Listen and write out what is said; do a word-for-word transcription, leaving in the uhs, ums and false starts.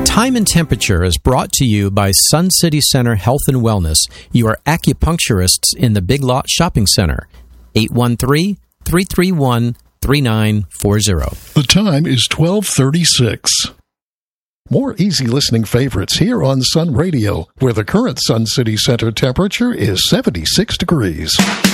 Time and Temperature is brought to you by Sun City Center Health and Wellness, your acupuncturists in the Big Lot Shopping Center. eight one three, three three one, three nine four zero. The time is twelve thirty-six. More easy listening favorites here on Sun Radio, where the current Sun City Center temperature is seventy-six degrees.